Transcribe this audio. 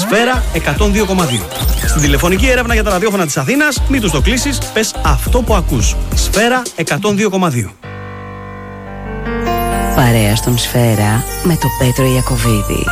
Σφαίρα 102,2. Στην τηλεφωνική έρευνα για τα ραδιόφωνα της Αθήνας, μην τους το κλείσεις, πες αυτό που ακούς. Σφαίρα 102,2. Παρέα στον Σφαίρα με τον Πέτρο Ιακωβίδη.